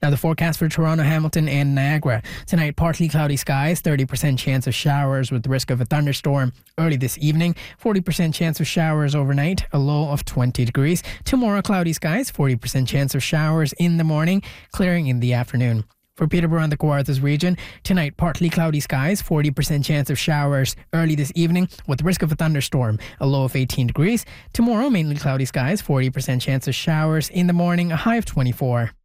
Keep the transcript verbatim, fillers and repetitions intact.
Now the forecast for Toronto, Hamilton and Niagara. Tonight, partly cloudy skies, thirty percent chance of showers with the risk of a thunderstorm early this evening, forty percent chance of showers overnight, a low of twenty degrees. Tomorrow, cloudy skies, forty percent chance of showers in the morning, clearing in the afternoon. For Peterborough and the Kawarthas region, tonight partly cloudy skies, forty percent chance of showers early this evening with the risk of a thunderstorm, a low of eighteen degrees. Tomorrow, mainly cloudy skies, forty percent chance of showers in the morning, a high of twenty-four.